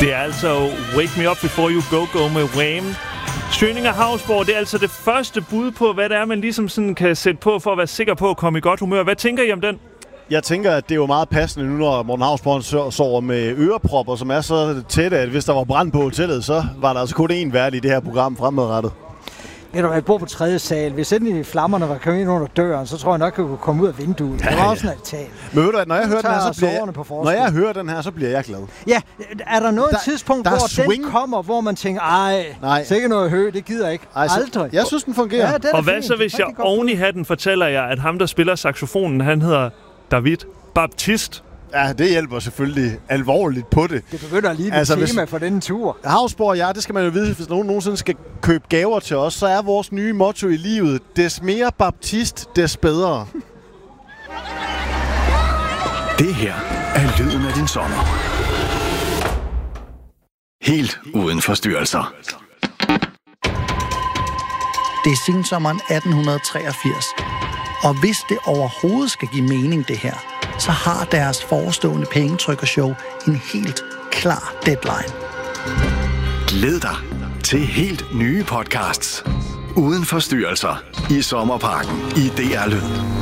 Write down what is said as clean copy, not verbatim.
Det er altså Wake Me Up Before You Go med Wham. Støvning af Hausborg, det er altså det første bud på, hvad det er, man ligesom sådan kan sætte på for at være sikker på at komme i godt humør. Hvad tænker I om den? Jeg tænker, at det er jo meget passende nu, når Morten Hausborg sover med ørepropper, som er så tætte, at hvis der var brand på hotellet, så var der altså kun én vært i det her program fremadrettet. Ved du, jeg bor på 3. sal. Hvis endelig flammerne var kommet ind under døren, så tror jeg nok, at jeg kunne komme ud af vinduet. Det var også en altan. Men ved du, at når jeg hører den her, så bliver jeg glad. Ja, er der noget tidspunkt, hvor den kommer, hvor man tænker, nej. Sikke noget højt, det gider jeg ikke. Aldrig. Jeg synes, den fungerer. Ja, og hvad fint. Så, hvis jeg oven i hatten fortæller jer, at ham, der spiller saxofonen, han hedder David Baptiste? Ja, det hjælper selvfølgelig alvorligt på det. Det begynder lige et tema for denne tur. Hausborg, ja, det skal man jo vide, hvis nogen nogensinde skal købe gaver til os, så er vores nye motto i livet, des mere baptist, des bedre. Det her er lyden af din sommer. Helt uden forstyrrelser. Det er sensommeren 1883. Og hvis det overhovedet skal give mening, det her, så har deres forestående pengetrykkershow en helt klar deadline. Glæd dig til helt nye podcasts. Uden forstyrrelser i Sommerparken i DR Lyd.